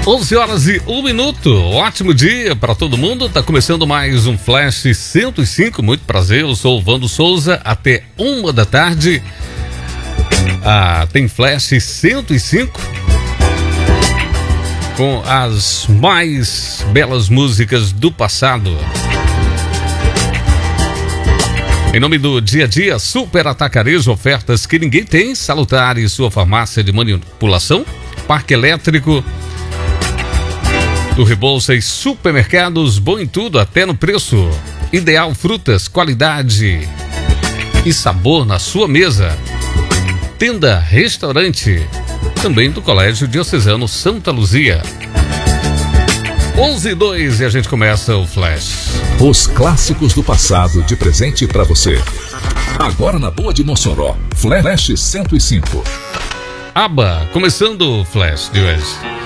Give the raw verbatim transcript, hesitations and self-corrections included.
onze horas e um minuto, ótimo dia para todo mundo, tá começando mais um Flash cento e cinco, muito prazer, eu sou o Vando Souza, até uma da tarde, ah, tem Flash cento e cinco, com as mais belas músicas do passado. Em nome do Dia a Dia, Super Atacarejo, ofertas que ninguém tem, Salutare, sua farmácia de manipulação, Parque Elétrico, do Rebouça e Supermercados, bom em tudo, até no preço. Ideal Frutas, qualidade e sabor na sua mesa. Tenda Restaurante, também do Colégio Diocesano Santa Luzia. onze e dois e a gente começa o Flash. Os clássicos do passado de presente para você. Agora na Boa de Mossoró, Flash cento e cinco. ABBA, começando o Flash de hoje.